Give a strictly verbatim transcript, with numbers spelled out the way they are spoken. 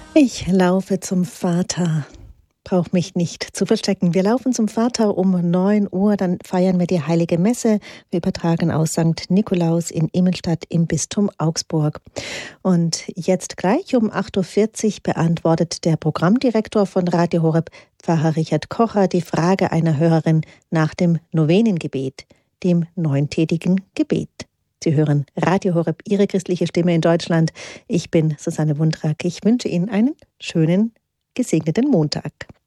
Ich laufe zum Vater. Brauch mich nicht zu verstecken. Wir laufen zum Vater um neun Uhr, dann feiern wir die Heilige Messe. Wir übertragen aus Sankt Nikolaus in Immenstadt im Bistum Augsburg. Und jetzt gleich um acht Uhr vierzig beantwortet der Programmdirektor von Radio Horeb, Pfarrer Richard Kocher, die Frage einer Hörerin nach dem Novenengebet, dem neuntägigen Gebet. Sie hören Radio Horeb, Ihre christliche Stimme in Deutschland. Ich bin Susanne Wundrak. Ich wünsche Ihnen einen schönen, gesegneten Montag.